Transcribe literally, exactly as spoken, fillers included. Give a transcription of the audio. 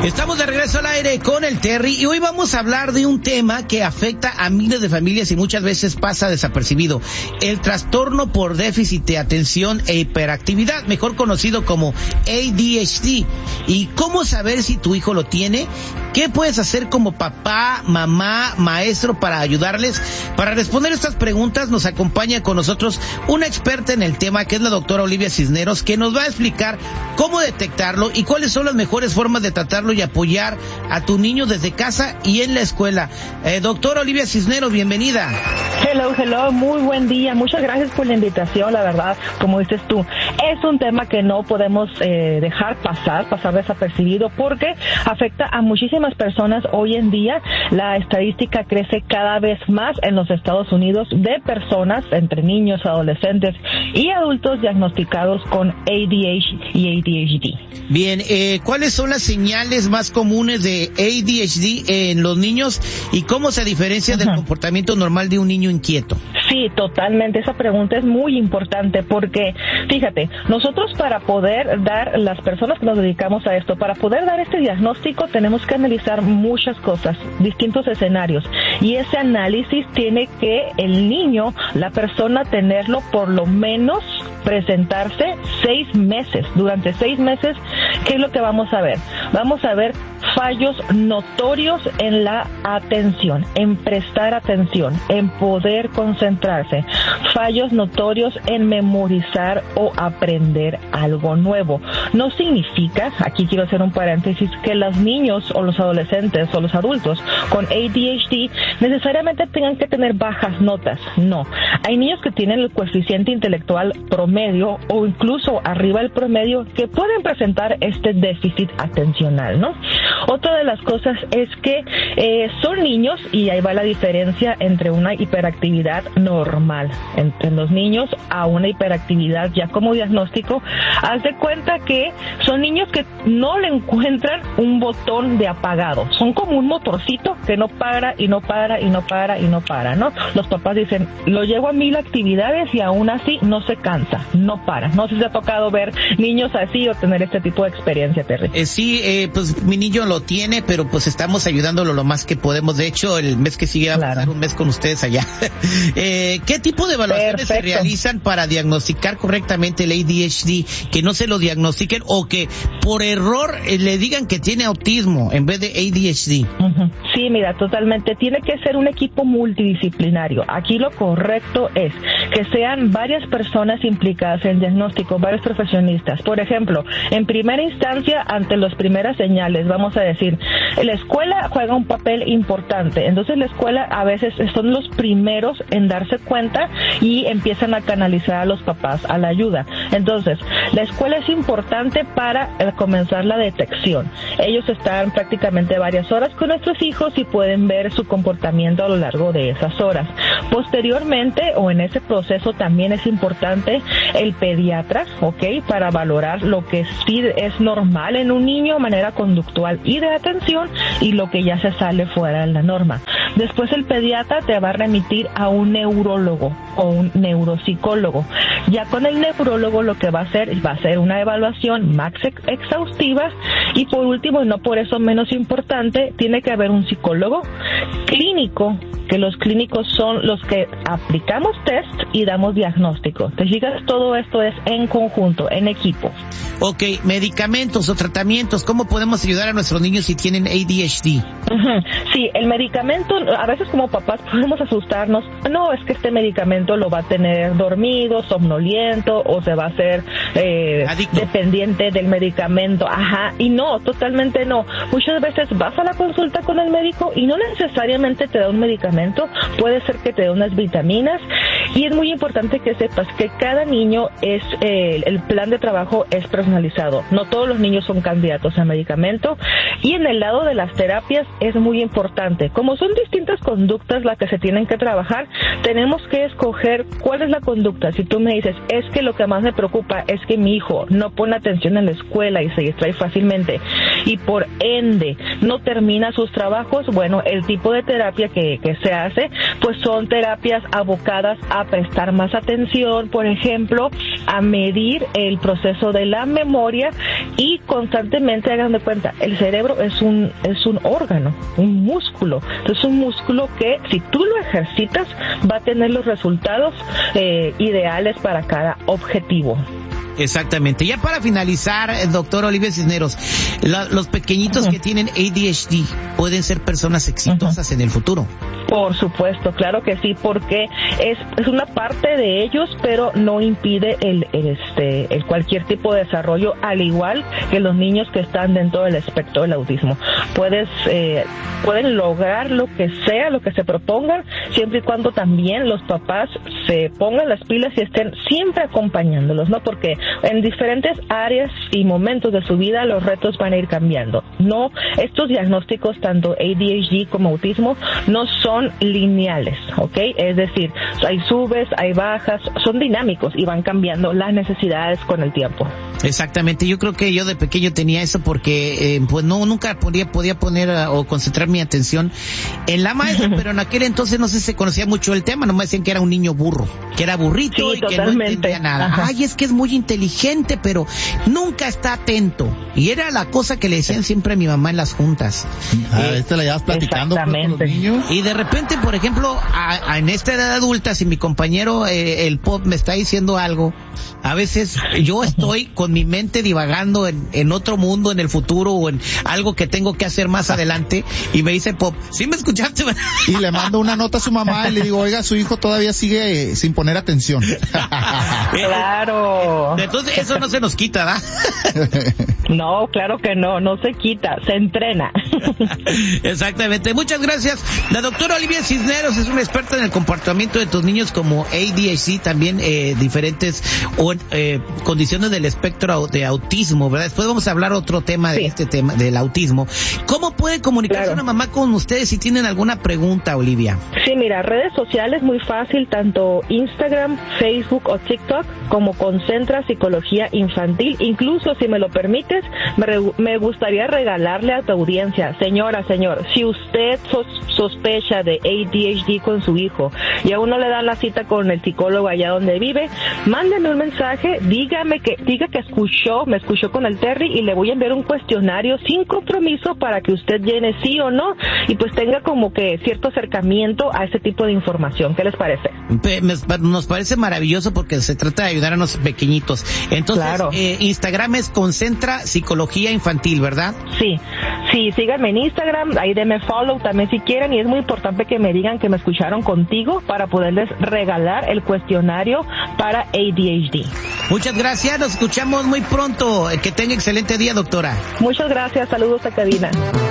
Estamos de regreso al aire con el Terry y hoy vamos a hablar de un tema que afecta a miles de familias y muchas veces pasa desapercibido. El trastorno por déficit de atención e hiperactividad, mejor conocido como A D H D. ¿Y cómo saber si tu hijo lo tiene? ¿Qué puedes hacer como papá, mamá, maestro para ayudarles? Para responder estas preguntas nos acompaña con nosotros una experta en el tema que es la doctora Olivia Cisneros, que nos va a explicar cómo detectarlo y cuáles son las mejores formas de tratarlo y apoyar a tu niño desde casa y en la escuela. Eh, doctora Olivia Cisneros, bienvenida. Hello, hello, muy buen día. Muchas gracias por la invitación, la verdad, como dices tú, es un tema que no podemos eh, dejar pasar, pasar desapercibido, porque afecta a muchísimas personas hoy en día. La estadística crece cada vez más en los Estados Unidos de personas, entre niños, adolescentes y adultos diagnosticados con A D H y A D H D. Bien, eh, ¿cuáles son las señales más comunes de A D H D en los niños y cómo se diferencia uh-huh. del comportamiento normal de un niño inquieto? Sí, totalmente. Esa pregunta es muy importante porque, fíjate, nosotros para poder dar, las personas que nos dedicamos a esto, para poder dar este diagnóstico tenemos que analizar muchas cosas, distintos escenarios. Y ese análisis tiene que el niño, la persona, tenerlo por lo menos presentarse seis meses. Durante seis meses, ¿qué es lo que vamos a ver? Vamos a ver fallos notorios en la atención, en prestar atención, en poder concentrarse, fallos notorios en memorizar o aprender algo nuevo. No significa, aquí quiero hacer un paréntesis, que los niños o los adolescentes o los adultos con A D H D necesariamente tengan que tener bajas notas. No. Hay niños que tienen el coeficiente intelectual promedio o incluso arriba del promedio que pueden presentar este déficit atencional, ¿no? Otra de las cosas es que eh, son niños, y ahí va la diferencia entre una hiperactividad normal entre los niños a una hiperactividad ya como diagnóstico. Haz de cuenta que son niños que no le encuentran un botón de apagado, son como un motorcito que no para y no para y no para y no para, ¿no? Los papás dicen, lo llevo a mil actividades y aún así no se cansa, no para. No sé si te ha tocado ver niños así o tener este tipo de experiencia, Terry. Eh, sí, eh, pues mi niño lo tiene, pero pues estamos ayudándolo lo más que podemos. De hecho, el mes que sigue va a pasar un mes con ustedes allá. eh, ¿Qué tipo de evaluaciones Perfecto. se realizan para diagnosticar correctamente el A D H D? Que no se lo diagnostiquen o que por error eh, le digan que tiene autismo en vez de A D H D. Uh-huh. Sí, mira, totalmente. Tiene que ser un equipo multidisciplinario. Aquí lo correcto es que sean varias personas implicadas en diagnóstico, varios profesionistas. Por ejemplo, en primera instancia, ante las primeras señales, vamos a decir, la escuela juega un papel importante. Entonces la escuela a veces son los primeros en darse cuenta y empiezan a canalizar a los papás a la ayuda. Entonces, la escuela es importante para eh, comenzar la detección. Ellos están prácticamente varias horas con nuestros hijos y pueden ver su comportamiento a lo largo de esas horas. Posteriormente, o en ese proceso, también es importante el pediatra, ¿ok? Para valorar lo que sí es normal en un niño de manera conductual y de atención y lo que ya se sale fuera de la norma. Después el pediatra te va a remitir a un neurólogo o un neuropsicólogo. Ya con el neurólogo lo que va a hacer va a ser una evaluación más ex- exhaustiva y por último, y no por eso menos importante, tiene que haber un psicólogo clínico, que los clínicos son los que aplicamos test y damos diagnóstico. Te fijas, todo esto es en conjunto, en equipo. Ok, medicamentos o tratamientos, ¿cómo podemos ayudar a nuestros niños si tienen A D H D? Uh-huh. Sí, el medicamento, a veces como papás podemos asustarnos, no, es que este medicamento lo va a tener dormido, somnoliento, o se va a hacer eh, dependiente del medicamento, ajá, y no, totalmente no. Muchas veces vas a la consulta con el médico y no necesariamente te da un medicamento, puede ser que te dé unas vitaminas, y es muy importante que sepas que cada niño es, eh, el plan de trabajo es personalizado, no todos los niños son candidatos a medicamento, y en el lado de las terapias es muy importante, como son distintas conductas las que se tienen que trabajar, tenemos que escoger cuál es la conducta. Si tú me dices, es que lo que más me preocupa es que mi hijo no pone atención en la escuela y se distrae fácilmente, y por ende no termina sus trabajos, bueno, el tipo de terapia que, que se hace, pues son terapias abocadas a prestar más atención, por ejemplo, a medir el proceso de la memoria y constantemente, hagan de cuenta, el cerebro es un es un órgano, un músculo. Entonces, un músculo que si tú lo ejercitas va a tener los resultados eh, ideales para cada objetivo. Exactamente. Ya para finalizar, doctor Olivia Cisneros, la, los pequeñitos uh-huh. que tienen A D H D pueden ser personas exitosas uh-huh. en el futuro. Por supuesto, claro que sí, porque es, es una parte de ellos, pero no impide el, el este el cualquier tipo de desarrollo, al igual que los niños que están dentro del espectro del autismo. Puedes eh, pueden lograr lo que sea, lo que se propongan, siempre y cuando también los papás se pongan las pilas y estén siempre acompañándolos, ¿no? Porque en diferentes áreas y momentos de su vida los retos van a ir cambiando. No, estos diagnósticos, tanto A D H D como autismo, no son lineales, ¿ok? Es decir, hay subes, hay bajas, son dinámicos y van cambiando las necesidades con el tiempo. Exactamente, yo creo que yo de pequeño tenía eso porque eh, pues no nunca podía, podía poner uh, o concentrar mi atención en la maestra, pero en aquel entonces no sé si se conocía mucho el tema, nomás decían que era un niño burro, que era burrito sí, y totalmente. Que no entendía nada. Ajá. Ay, es que es muy inteligente, pero nunca está atento. Y era la cosa que le decían siempre a mi mamá en las juntas. Ah, eh, este la llevas platicando con los niños. Y de repente, por ejemplo, a, a en esta edad adulta, si mi compañero eh, el pop me está diciendo algo, a veces yo estoy con mi mente divagando en, en otro mundo, en el futuro, o en algo que tengo que hacer más adelante, y me dice pop, ¿sí me escuchaste? Y le mando una nota a su mamá y le digo, oiga, su hijo todavía sigue eh, sin poner atención. Claro. Entonces eso no se nos quita, ¿verdad? No, claro que no, no se quita, se entrena. Exactamente. Muchas gracias. La doctora Olivia Cisneros es una experta en el comportamiento de tus niños como A D H D, también eh, diferentes o, eh, condiciones del espectro de autismo, ¿verdad? Después vamos a hablar otro tema de sí. este tema del autismo. ¿Cómo puede comunicarse claro. una mamá con ustedes si tienen alguna pregunta, Olivia? Sí, mira, redes sociales muy fácil, tanto Instagram, Facebook o TikTok, como Concentra Psicología Infantil. Incluso, si me lo permites, me, re- me gustaría regalarle a tu audiencia, señora, señor, si usted sos- sospecha de A D H D con su hijo y aún no le dan la cita con el psicólogo allá donde vive, mándeme un mensaje, dígame que diga que escuchó, me escuchó con el Terry, y le voy a enviar un cuestionario sin compromiso para que usted llene sí o no y pues tenga como que cierto acercamiento a ese tipo de información. ¿Qué les parece? Nos parece maravilloso porque se trata de ayudar a los pequeñitos. Entonces, claro. eh, Instagram es Concentra Psicología Infantil, ¿verdad? Sí, sí, síganme en Instagram, ahí denme follow también si quieren, y es muy importante que me digan que me escucharon contigo para poderles regalar el cuestionario para A D H D. Muchas gracias, nos escuchamos muy pronto. Que tenga excelente día, doctora. Muchas gracias, saludos a cabina.